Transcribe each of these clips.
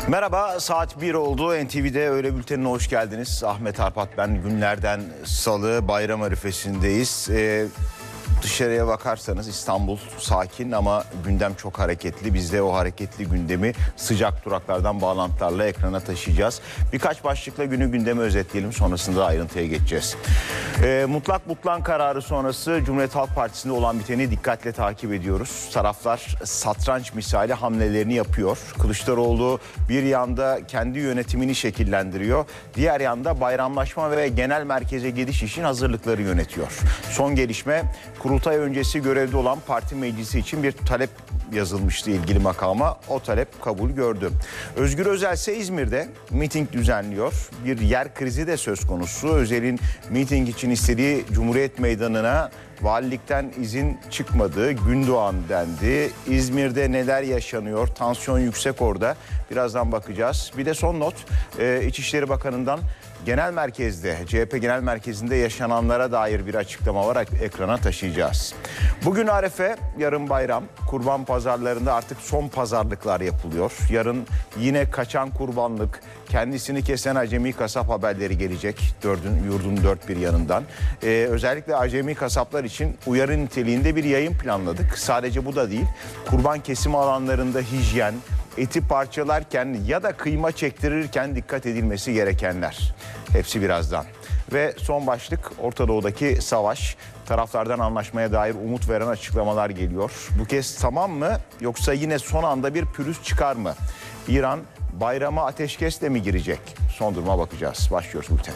Merhaba, saat 1 oldu. NTV'de Öğle Bülteni'ne hoş geldiniz. Ahmet Arpat ben. Günlerden salı, bayram arifesindeyiz. Dışarıya bakarsanız İstanbul sakin ama gündem çok hareketli. Biz de o hareketli gündemi sıcak duraklardan bağlantılarla ekrana taşıyacağız. Birkaç başlıkla günü gündemi özetleyelim, sonrasında ayrıntıya geçeceğiz. Mutlak butlan kararı sonrası Cumhuriyet Halk Partisi'nde olan biteni dikkatle takip ediyoruz. Taraflar satranç misali hamlelerini yapıyor. Kılıçdaroğlu bir yanda kendi yönetimini şekillendiriyor. Diğer yanda bayramlaşma ve genel merkeze gidiş için hazırlıkları yönetiyor. Son gelişme, kurultay öncesi görevde olan parti meclisi için bir talep yazılmıştı ilgili makama. O talep kabul gördü. Özgür Özel ise İzmir'de miting düzenliyor. Bir yer krizi de söz konusu. Özel'in miting için istediği Cumhuriyet Meydanı'na valilikten izin çıkmadı. Gündoğan dendi. İzmir'de neler yaşanıyor? Tansiyon yüksek orada. Birazdan bakacağız. Bir de son not, İçişleri Bakanı'ndan genel merkezde, CHP genel merkezinde yaşananlara dair bir açıklama var, ekrana taşıyacağız. Bugün Arefe, yarın bayram. Kurban pazarlarında artık son pazarlıklar yapılıyor. Yarın yine kaçan kurbanlık, kendisini kesen acemi kasap haberleri gelecek yurdun dört bir yanından. Özellikle acemi kasaplar için uyarı niteliğinde bir yayın planladık. Sadece bu da değil, kurban kesim alanlarında hijyen, eti parçalarken ya da kıyma çektirirken dikkat edilmesi gerekenler. Hepsi birazdan. Ve son başlık, Orta Doğu'daki savaş. Taraflardan anlaşmaya dair umut veren açıklamalar geliyor. Bu kez tamam mı, yoksa yine son anda bir pürüz çıkar mı? İran bayrama ateşkesle mi girecek? Son duruma bakacağız. Başlıyoruz bültene.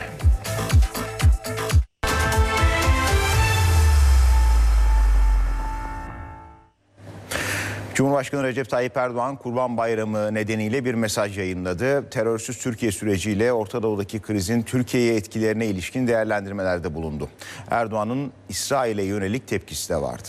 Cumhurbaşkanı Recep Tayyip Erdoğan Kurban Bayramı nedeniyle bir mesaj yayınladı. Terörsüz Türkiye süreciyle Orta Doğu'daki krizin Türkiye'ye etkilerine ilişkin değerlendirmelerde bulundu. Erdoğan'ın İsrail'e yönelik tepkisi de vardı.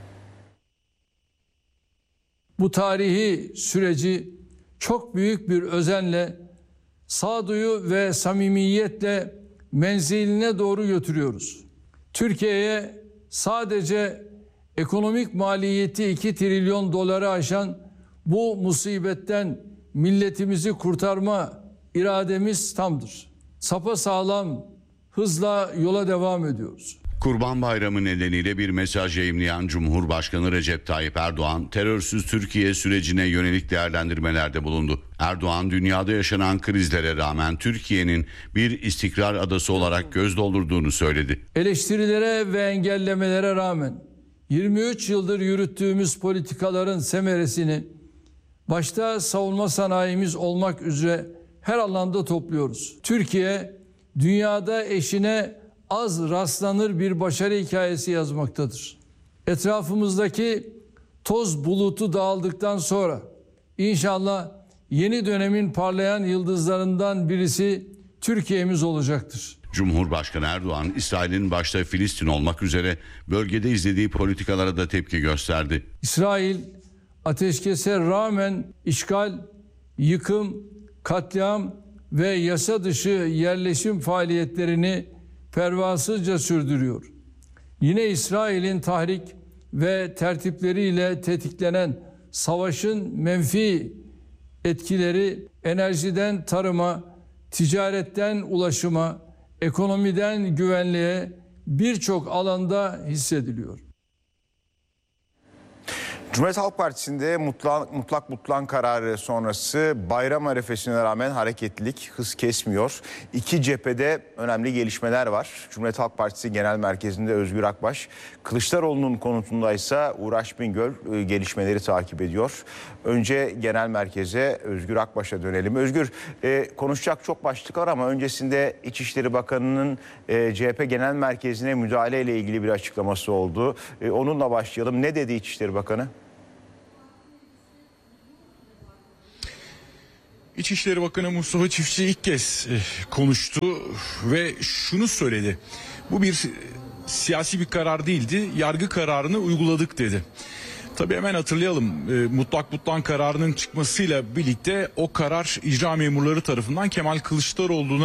Bu tarihi süreci çok büyük bir özenle, sağduyu ve samimiyetle menziline doğru götürüyoruz. Türkiye'ye sadece ekonomik maliyeti 2 trilyon doları aşan bu musibetten milletimizi kurtarma irademiz tamdır. Sapasağlam hızla yola devam ediyoruz. Kurban Bayramı nedeniyle bir mesaj yayımlayan Cumhurbaşkanı Recep Tayyip Erdoğan, terörsüz Türkiye sürecine yönelik değerlendirmelerde bulundu. Erdoğan, dünyada yaşanan krizlere rağmen Türkiye'nin bir istikrar adası olarak göz doldurduğunu söyledi. Eleştirilere ve engellemelere rağmen 23 yıldır yürüttüğümüz politikaların semeresini başta savunma sanayimiz olmak üzere her alanda topluyoruz. Türkiye dünyada eşine az rastlanır bir başarı hikayesi yazmaktadır. Etrafımızdaki toz bulutu dağıldıktan sonra inşallah yeni dönemin parlayan yıldızlarından birisi Türkiye'miz olacaktır. Cumhurbaşkanı Erdoğan, İsrail'in başta Filistin olmak üzere bölgede izlediği politikalara da tepki gösterdi. İsrail ateşkese rağmen işgal, yıkım, katliam ve yasa dışı yerleşim faaliyetlerini pervasızca sürdürüyor. Yine İsrail'in tahrik ve tertipleriyle tetiklenen savaşın menfi etkileri enerjiden tarıma, ticaretten ulaşıma, ekonomiden güvenliğe birçok alanda hissediliyor. Cumhuriyet Halk Partisi'nde mutlak butlan kararı sonrası bayram arifesine rağmen hareketlilik hız kesmiyor. İki cephede önemli gelişmeler var. Cumhuriyet Halk Partisi Genel Merkezi'nde Özgür Akbaş, Kılıçdaroğlu'nun konutundaysa Uğraş Bingöl gelişmeleri takip ediyor. Önce Genel Merkez'e Özgür Akbaş'a dönelim. Özgür, konuşacak çok başlık var ama öncesinde İçişleri Bakanı'nın CHP Genel Merkezi'ne müdahaleyle ilgili bir açıklaması oldu. Onunla başlayalım. Ne dedi İçişleri Bakanı? İçişleri Bakanı Mustafa Çiftçi ilk kez konuştu ve şunu söyledi. Bu bir siyasi bir karar değildi, yargı kararını uyguladık dedi. Tabii hemen hatırlayalım, mutlak butlan kararının çıkmasıyla birlikte o karar icra memurları tarafından Kemal Kılıçdaroğlu'na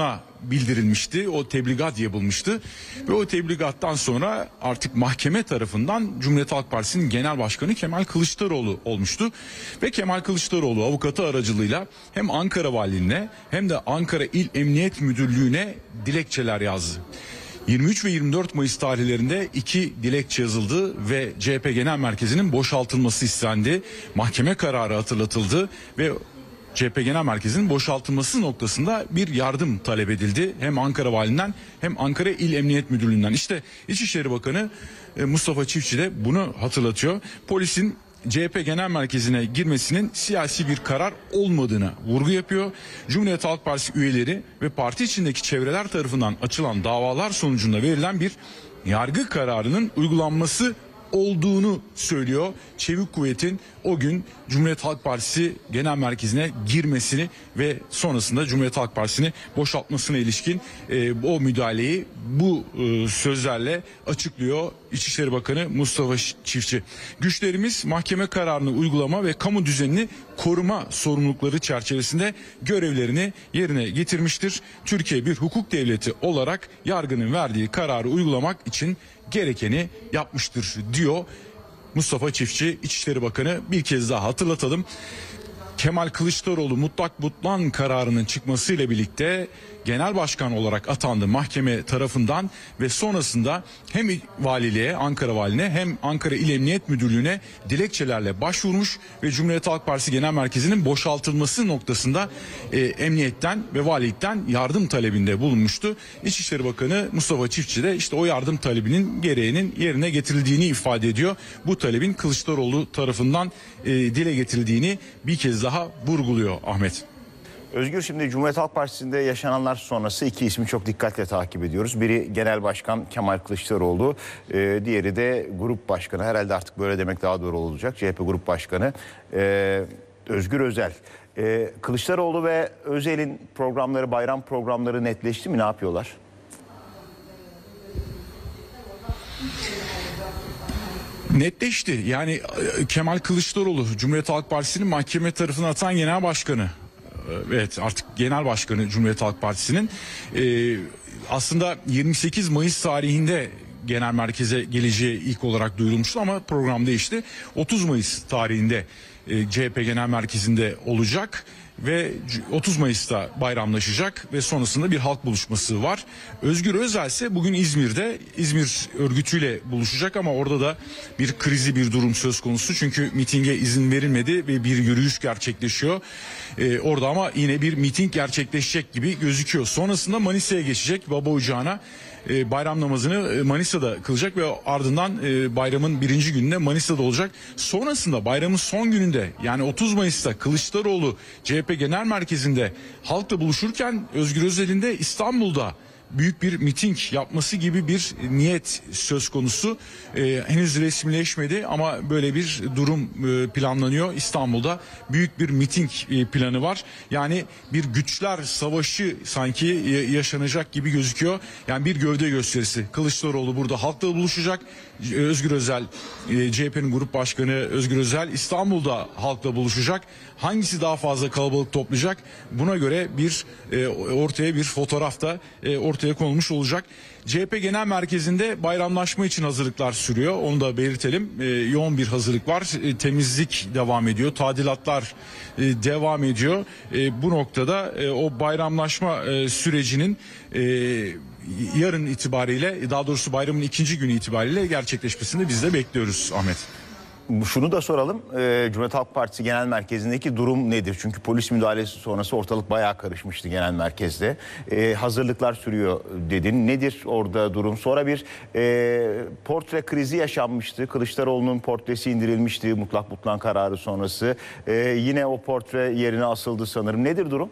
bildirilmişti. O tebligat yapılmıştı. Ve o tebligattan sonra artık mahkeme tarafından Cumhuriyet Halk Partisi'nin Genel Başkanı Kemal Kılıçdaroğlu olmuştu. Ve Kemal Kılıçdaroğlu avukatı aracılığıyla hem Ankara Valiliğine hem de Ankara İl Emniyet Müdürlüğü'ne dilekçeler yazdı. 23 ve 24 Mayıs tarihlerinde 2 dilekçe yazıldı ve CHP Genel Merkezi'nin boşaltılması istendi. Mahkeme kararı hatırlatıldı ve CHP Genel Merkezi'nin boşaltılması noktasında bir yardım talep edildi. Hem Ankara Valiliğinden hem Ankara İl Emniyet Müdürlüğü'nden. İşte İçişleri Bakanı Mustafa Çiftçi de bunu hatırlatıyor. Polisin CHP Genel Merkezi'ne girmesinin siyasi bir karar olmadığına vurgu yapıyor. Cumhuriyet Halk Partisi üyeleri ve parti içindeki çevreler tarafından açılan davalar sonucunda verilen bir yargı kararının uygulanması olduğunu söylüyor. Çevik Kuvvet'in o gün Cumhuriyet Halk Partisi Genel Merkezi'ne girmesini ve sonrasında Cumhuriyet Halk Partisi'ni boşaltmasına ilişkin o müdahaleyi bu sözlerle açıklıyor İçişleri Bakanı Mustafa Çiftçi. Güçlerimiz mahkeme kararını uygulama ve kamu düzenini koruma sorumlulukları çerçevesinde görevlerini yerine getirmiştir. Türkiye bir hukuk devleti olarak yargının verdiği kararı uygulamak için gerekeni yapmıştır diyor Mustafa Çiftçi, İçişleri Bakanı. Bir kez daha hatırlatalım. Kemal Kılıçdaroğlu mutlak butlan kararının çıkmasıyla birlikte genel başkan olarak atandı mahkeme tarafından ve sonrasında hem valiliğe, Ankara Valiliğine hem Ankara İl Emniyet Müdürlüğü'ne dilekçelerle başvurmuş ve Cumhuriyet Halk Partisi Genel Merkezi'nin boşaltılması noktasında emniyetten ve valilikten yardım talebinde bulunmuştu. İçişleri Bakanı Mustafa Çiftçi de işte o yardım talebinin gereğinin yerine getirildiğini ifade ediyor. Bu talebin Kılıçdaroğlu tarafından dile getirildiğini bir kez daha vurguluyor Ahmet. Özgür, şimdi Cumhuriyet Halk Partisi'nde yaşananlar sonrası 2 ismi çok dikkatle takip ediyoruz. Biri Genel Başkan Kemal Kılıçdaroğlu, diğeri de Grup Başkanı, herhalde artık böyle demek daha doğru olacak, CHP Grup Başkanı Özgür Özel. Kılıçdaroğlu ve Özel'in programları, bayram programları netleşti mi? Ne yapıyorlar? Netleşti. Yani Kemal Kılıçdaroğlu Cumhuriyet Halk Partisi'nin mahkeme tarafına atan genel başkanı. Evet, artık genel başkanı Cumhuriyet Halk Partisi'nin. Aslında 28 Mayıs tarihinde genel merkeze geleceği ilk olarak duyurulmuştu ama program değişti. 30 Mayıs tarihinde CHP Genel Merkezi'nde olacak ve 30 Mayıs'ta bayramlaşacak ve sonrasında bir halk buluşması var. Özgür Özel ise bugün İzmir'de İzmir örgütüyle buluşacak ama orada da bir krizi bir durum söz konusu. Çünkü mitinge izin verilmedi ve bir yürüyüş gerçekleşiyor. Orada ama yine bir miting gerçekleşecek gibi gözüküyor. Sonrasında Manisa'ya geçecek, Baba Ocağı'na. Bayram namazını Manisa'da kılacak ve ardından bayramın 1. gününde Manisa'da olacak. Sonrasında bayramın son gününde yani 30 Mayıs'ta Kılıçdaroğlu CHP Genel Merkezi'nde halkla buluşurken Özgür Özel'in de İstanbul'da büyük bir miting yapması gibi bir niyet söz konusu. Henüz resmileşmedi ama böyle bir durum planlanıyor. İstanbul'da büyük bir miting planı var. Yani bir güçler savaşı sanki yaşanacak gibi gözüküyor. Yani bir gövde gösterisi. Kılıçdaroğlu burada halkla buluşacak. Özgür Özel, CHP'nin Grup Başkanı Özgür Özel İstanbul'da halkla buluşacak. Hangisi daha fazla kalabalık toplayacak? Buna göre bir ortaya bir fotoğraf da ortaya konulmuş olacak. CHP Genel Merkezi'nde bayramlaşma için hazırlıklar sürüyor. Onu da belirtelim. Yoğun bir hazırlık var. Temizlik devam ediyor. Tadilatlar devam ediyor. Bu noktada o bayramlaşma sürecinin yarın itibariyle, daha doğrusu bayramın 2. günü itibariyle gerçekleşmesini biz de bekliyoruz Ahmet. Şunu da soralım. Cumhuriyet Halk Partisi Genel Merkezi'ndeki durum nedir? Çünkü polis müdahalesi sonrası ortalık bayağı karışmıştı genel merkezde. Hazırlıklar sürüyor dedin. Nedir orada durum? Sonra bir portre krizi yaşanmıştı. Kılıçdaroğlu'nun portresi indirilmişti mutlak butlan kararı sonrası. Yine o portre yerine asıldı sanırım. Nedir durum?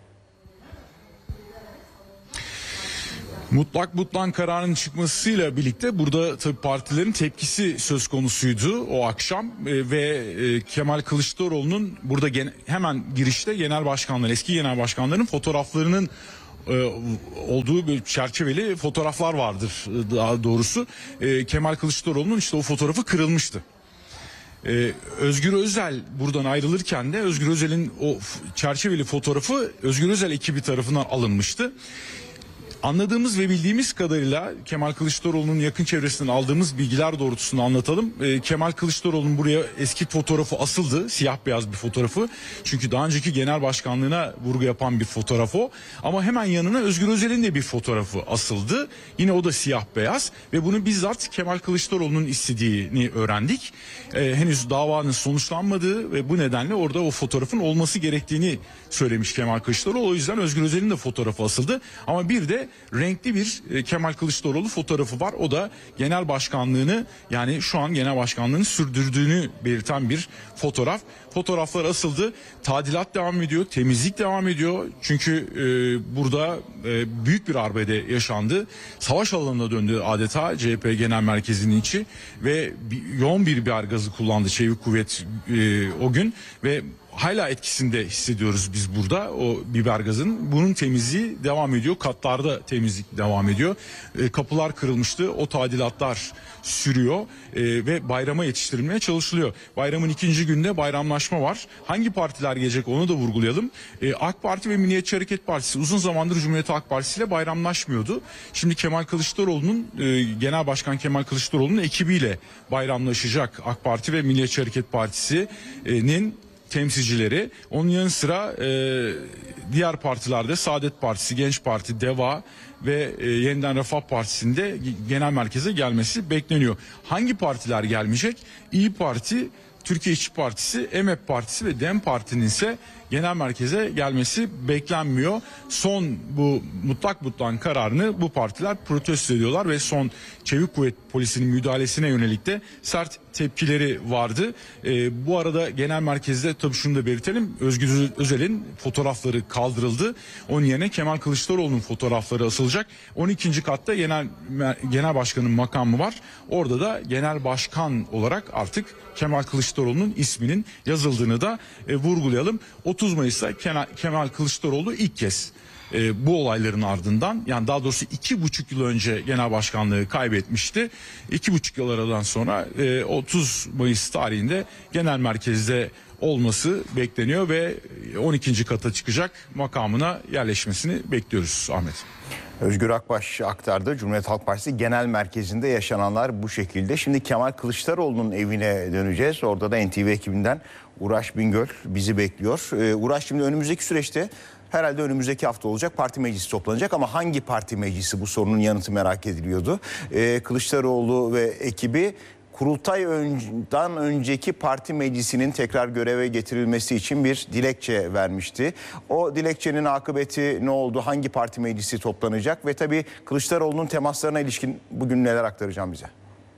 Mutlak butlan kararının çıkmasıyla birlikte burada tabii partilerin tepkisi söz konusuydu o akşam ve Kemal Kılıçdaroğlu'nun burada hemen girişte genel başkanlar, eski genel başkanların fotoğraflarının olduğu bir çerçeveli fotoğraflar vardır daha doğrusu. Kemal Kılıçdaroğlu'nun işte o fotoğrafı kırılmıştı. Özgür Özel buradan ayrılırken de Özgür Özel'in o çerçeveli fotoğrafı Özgür Özel ekibi tarafından alınmıştı. Anladığımız ve bildiğimiz kadarıyla Kemal Kılıçdaroğlu'nun yakın çevresinden aldığımız bilgiler doğrultusunda anlatalım. Kemal Kılıçdaroğlu'nun buraya eski fotoğrafı asıldı. Siyah beyaz bir fotoğrafı. Çünkü daha önceki genel başkanlığına vurgu yapan bir fotoğraf o. Ama hemen yanına Özgür Özel'in de bir fotoğrafı asıldı. Yine o da siyah beyaz ve bunu bizzat Kemal Kılıçdaroğlu'nun istediğini öğrendik. Henüz davanın sonuçlanmadığı ve bu nedenle orada o fotoğrafın olması gerektiğini söylemiş Kemal Kılıçdaroğlu. O yüzden Özgür Özel'in de fotoğrafı asıldı. Ama bir de renkli bir Kemal Kılıçdaroğlu fotoğrafı var. O da genel başkanlığını, yani şu an genel başkanlığını sürdürdüğünü belirten bir fotoğraf. Fotoğraflar asıldı. Tadilat devam ediyor. Temizlik devam ediyor. Çünkü burada büyük bir arbede yaşandı. Savaş alanına döndü adeta CHP Genel Merkezi'nin içi ve yoğun bir biber gazı kullandı Çevik Kuvvet o gün ve hala etkisinde hissediyoruz biz burada o biber gazının. Bunun temizliği devam ediyor. Katlarda temizlik devam ediyor. Kapılar kırılmıştı. O tadilatlar sürüyor ve bayrama yetiştirilmeye çalışılıyor. Bayramın ikinci günde bayramlaşma var. Hangi partiler gelecek onu da vurgulayalım. AK Parti ve Milliyetçi Hareket Partisi uzun zamandır Cumhuriyet Halk Partisi ile bayramlaşmıyordu. Şimdi Kemal Kılıçdaroğlu'nun Genel Başkan Kemal Kılıçdaroğlu'nun ekibiyle bayramlaşacak AK Parti ve Milliyetçi Hareket Partisi'nin temsilcileri. Onun yanı sıra diğer partilerde Saadet Partisi, Genç Parti, DEVA ve Yeniden Refah Partisi'nde genel merkeze gelmesi bekleniyor. Hangi partiler gelmeyecek? İYİ Parti, Türkiye İşçi Partisi, EMEP Partisi ve DEM Parti'nin ise genel merkeze gelmesi beklenmiyor. Son bu mutlak kararını bu partiler protesto ediyorlar ve son Çevik Kuvvet Polisi'nin müdahalesine yönelik de sert tepkileri vardı. Bu arada genel merkezde tabii şunu da belirtelim. Özgür Özel'in fotoğrafları kaldırıldı. Onun yerine Kemal Kılıçdaroğlu'nun fotoğrafları asılacak. 12. katta genel başkanın makamı var. Orada da genel başkan olarak artık Kemal Kılıçdaroğlu'nun isminin yazıldığını da vurgulayalım. 30 Mayıs'ta Kemal Kılıçdaroğlu ilk kez bu olayların ardından, yani daha doğrusu 2,5 yıl önce genel başkanlığı kaybetmişti. 2,5 yıl aradan sonra 30 Mayıs tarihinde genel merkezde olması bekleniyor ve 12. kata çıkacak, makamına yerleşmesini bekliyoruz Ahmet. Özgür Akbaş aktardı. Cumhuriyet Halk Partisi Genel Merkezi'nde yaşananlar bu şekilde. Şimdi Kemal Kılıçdaroğlu'nun evine döneceğiz. Orada da NTV ekibinden Uğraş Bingöl bizi bekliyor. Uğraş, şimdi önümüzdeki süreçte herhalde önümüzdeki hafta olacak, parti meclisi toplanacak ama hangi parti meclisi, bu sorunun yanıtı merak ediliyordu. Kılıçdaroğlu ve ekibi kurultaydan önceki parti meclisinin tekrar göreve getirilmesi için bir dilekçe vermişti. O dilekçenin akıbeti ne oldu? Hangi parti meclisi toplanacak? Ve tabii Kılıçdaroğlu'nun temaslarına ilişkin bugün neler aktaracağım bize?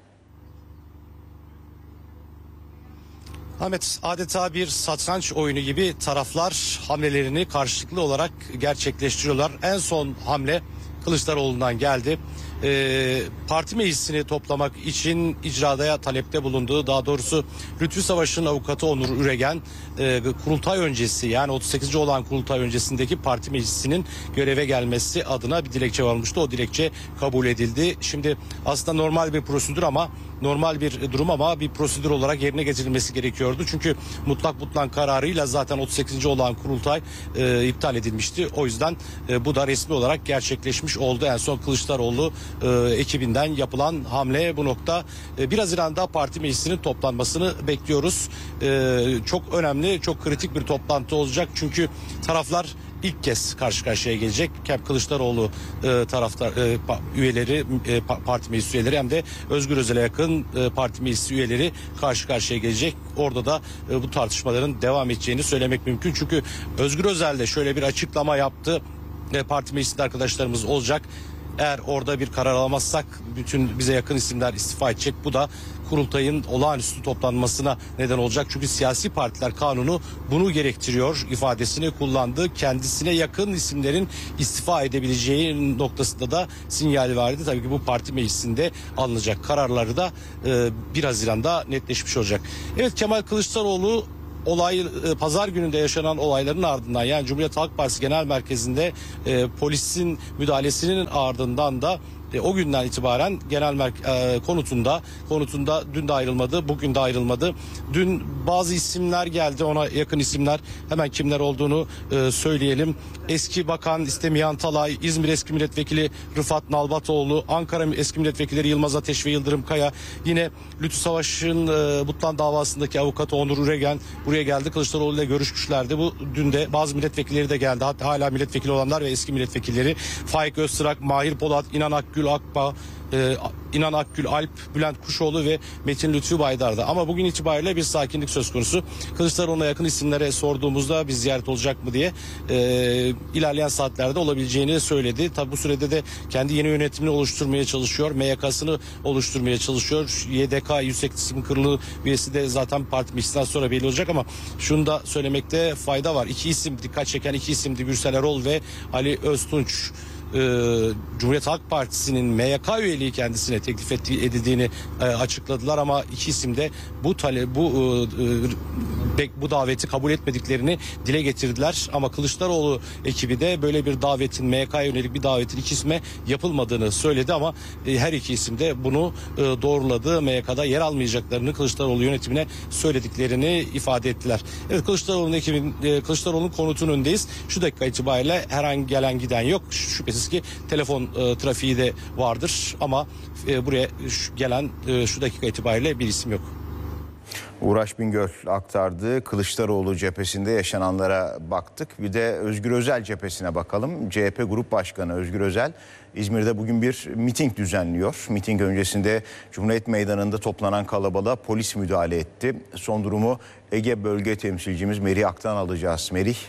Ahmet, adeta bir satranç oyunu gibi taraflar hamlelerini karşılıklı olarak gerçekleştiriyorlar. En son hamle Kılıçdaroğlu'ndan geldi. Parti meclisini toplamak için icradaya talepte bulunduğu, daha doğrusu Lütfü Savaş'ın avukatı Onur Üregen kurultay öncesi, yani 38. olan kurultay öncesindeki parti meclisinin göreve gelmesi adına bir dilekçe varmıştı. O dilekçe kabul edildi. Şimdi aslında normal bir prosedür ama bir durum ama bir prosedür olarak yerine getirilmesi gerekiyordu. Çünkü mutlak kararıyla zaten 38. olan kurultay iptal edilmişti. O yüzden bu da resmi olarak gerçekleşmiş oldu. En son Kılıçdaroğlu ekibinden yapılan hamle bu nokta. 1 Haziran'da parti meclisinin toplanmasını bekliyoruz. Çok önemli, çok kritik bir toplantı olacak. Çünkü taraflar ilk kez karşı karşıya gelecek. Hem Kılıçdaroğlu üyeleri, parti meclis üyeleri hem de Özgür Özel'e yakın parti meclis üyeleri karşı karşıya gelecek. Orada da bu tartışmaların devam edeceğini söylemek mümkün. Çünkü Özgür Özel de şöyle bir açıklama yaptı. Parti meclisinde arkadaşlarımız olacak. Eğer orada bir karar alamazsak bütün bize yakın isimler istifa edecek. Bu da kurultayın olağanüstü toplanmasına neden olacak. Çünkü siyasi partiler kanunu bunu gerektiriyor ifadesini kullandı. Kendisine yakın isimlerin istifa edebileceği noktasında da sinyal verdi. Tabii ki bu parti meclisinde alınacak kararları da 1 Haziran'da netleşmiş olacak. Evet, Kemal Kılıçdaroğlu pazar gününde yaşanan olayların ardından, yani Cumhuriyet Halk Partisi Genel Merkezi'nde polisin müdahalesinin ardından da o günden itibaren genel konutunda dün de ayrılmadı, bugün de ayrılmadı. Dün bazı isimler geldi, ona yakın isimler, hemen kimler olduğunu söyleyelim. Eski Bakan İstemihan Talay, İzmir Eski Milletvekili Rıfat Nalbatoğlu, Ankara Eski Milletvekilleri Yılmaz Ateş ve Yıldırım Kaya, yine Lütfü Savaş'ın Butlan davasındaki avukatı Onur Üregen buraya geldi. Kılıçdaroğlu ile görüşmüşlerdi. Bu dün de bazı milletvekilleri de geldi. Hatta hala milletvekili olanlar ve eski milletvekilleri Faik Öztürk, Mahir Polat, İnan Akgül Alp, Bülent Kuşoğlu ve Metin Lütfü Baydar'da. Ama bugün itibariyle bir sakinlik söz konusu. Kılıçdaroğlu'na yakın isimlere sorduğumuzda bir ziyaret olacak mı diye ilerleyen saatlerde olabileceğini söyledi. Tabi bu sürede de kendi yeni yönetimini oluşturmaya çalışıyor. MYK'sını oluşturmaya çalışıyor. YDK Yüksek Disipline Kurulu üyesi de zaten parti meclisinden sonra belli olacak ama şunu da söylemekte fayda var. Dikkat çeken iki isimdi, Gürsel Erol ve Ali Öztunç. Cumhuriyet Halk Partisi'nin MYK üyeliği kendisine teklif edildiğini açıkladılar ama iki isim de bu daveti kabul etmediklerini dile getirdiler. Ama Kılıçdaroğlu ekibi de böyle bir davetin, MYK'ya yönelik bir davetin iki isme yapılmadığını söyledi ama her iki isim de bunu doğruladı. MYK'da yer almayacaklarını Kılıçdaroğlu yönetimine söylediklerini ifade ettiler. Evet, Kılıçdaroğlu'nun konutunun önündeyiz. Şu dakika itibariyle herhangi gelen giden yok. Şüphesiz ki telefon trafiği de vardır ama buraya gelen şu dakika itibariyle bir isim yok. Uğraş Bingöl aktardı. Kılıçdaroğlu cephesinde yaşananlara baktık. Bir de Özgür Özel cephesine bakalım. CHP Grup Başkanı Özgür Özel İzmir'de bugün bir miting düzenliyor. Miting öncesinde Cumhuriyet Meydanı'nda toplanan kalabalığa polis müdahale etti. Son durumu Ege Bölge Temsilcimiz Merih Ak'tan alacağız. Merih.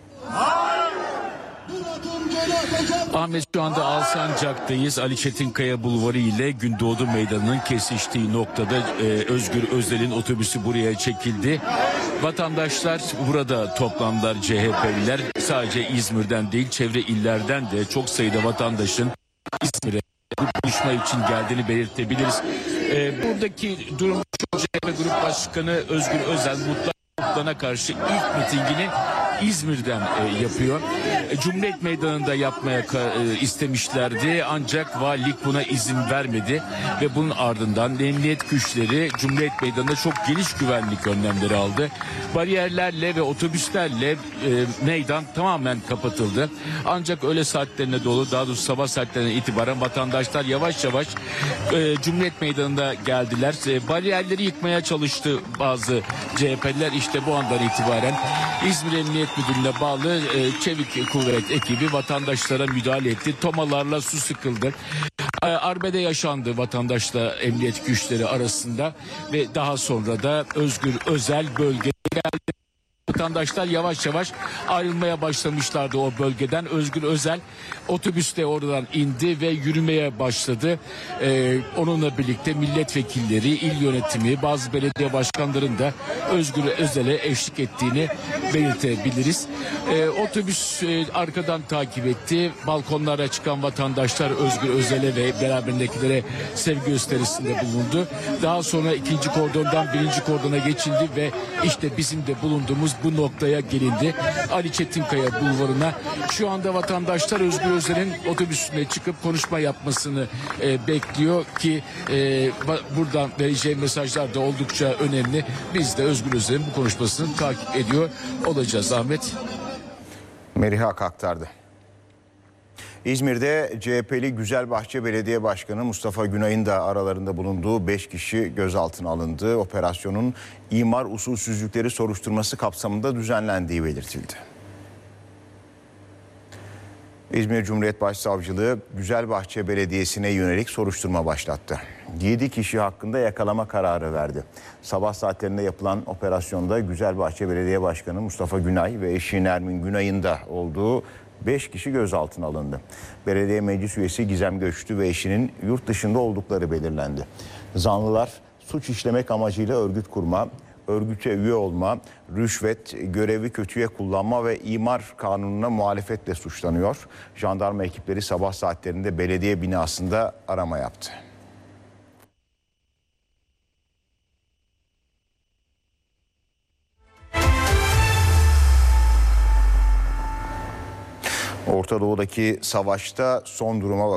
Ahmet, şu anda Alsancak'tayız. Ali Çetinkaya Bulvarı ile Gündoğdu Meydanı'nın kesiştiği noktada Özgür Özel'in otobüsü buraya çekildi. Vatandaşlar burada toplandılar, CHP'liler. Sadece İzmir'den değil, çevre illerden de çok sayıda vatandaşın İzmir'e bu buluşma için geldiğini belirtebiliriz. Buradaki durum şu: CHP Grup Başkanı Özgür Özel Mutlu'na karşı ilk mitingini İzmir'den yapıyor. Cumhuriyet Meydanı'nda yapmaya istemişlerdi ancak valilik buna izin vermedi ve bunun ardından emniyet güçleri Cumhuriyet Meydanı'nda çok geniş güvenlik önlemleri aldı. Bariyerlerle ve otobüslerle meydan tamamen kapatıldı. Ancak öğle saatlerine doğru, daha doğrusu sabah saatlerine itibaren vatandaşlar yavaş yavaş Cumhuriyet Meydanı'nda geldiler. Bariyerleri yıkmaya çalıştı bazı CHP'liler. İşte bu andan itibaren İzmir Emniyet Müdürlüğü'ne bağlı Çevik Kuvvet ekibi vatandaşlara müdahale etti. Tomalarla su sıkıldı. Arbede yaşandı vatandaşla emniyet güçleri arasında ve daha sonra da Özgür Özel bölgeye geldi. Vatandaşlar yavaş yavaş ayrılmaya başlamışlardı o bölgeden. Özgür Özel otobüste oradan indi ve yürümeye başladı. Onunla birlikte milletvekilleri, il yönetimi, bazı belediye başkanlarının da Özgür Özel'e eşlik ettiğini belirtebiliriz. Otobüs arkadan takip etti. Balkonlara çıkan vatandaşlar Özgür Özel'e ve beraberindekilere sevgi gösterisinde bulundu. Daha sonra ikinci kordondan birinci kordona geçildi ve işte bizim de bulunduğumuz bu noktaya gelindi. Ali Çetinkaya Bulvarı'na. Şu anda vatandaşlar Özgür Özel'in otobüsüne çıkıp konuşma yapmasını bekliyor ki buradan vereceği mesajlar da oldukça önemli. Biz de Özgür Özel'in bu konuşmasını takip ediyor olacağız Ahmet. Merih Ak aktardı. İzmir'de CHP'li Güzelbahçe Belediye Başkanı Mustafa Günay'ın da aralarında bulunduğu 5 kişi gözaltına alındı. Operasyonun imar usulsüzlükleri soruşturması kapsamında düzenlendiği belirtildi. İzmir Cumhuriyet Başsavcılığı Güzelbahçe Belediyesi'ne yönelik soruşturma başlattı. 7 kişi hakkında yakalama kararı verdi. Sabah saatlerinde yapılan operasyonda Güzelbahçe Belediye Başkanı Mustafa Günay ve eşi Nermin Günay'ın da olduğu 5 kişi gözaltına alındı. Belediye meclis üyesi Gizem Göçtü ve eşinin yurt dışında oldukları belirlendi. Zanlılar suç işlemek amacıyla örgüt kurma, örgüte üye olma, rüşvet, görevi kötüye kullanma ve imar kanununa muhalefetle suçlanıyor. Jandarma ekipleri sabah saatlerinde belediye binasında arama yaptı. Orta Doğu'daki savaşta son duruma